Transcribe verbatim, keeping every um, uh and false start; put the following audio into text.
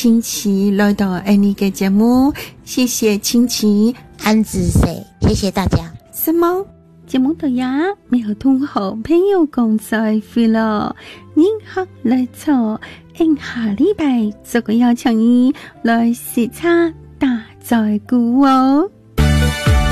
清奇来到安妮嘅节目，谢谢清奇。 安子谁？谢谢大家。 什么？节目到呀，没有同好朋友讲再会了。您好来坐，因下礼拜这个邀请你来视察大在鼓哦。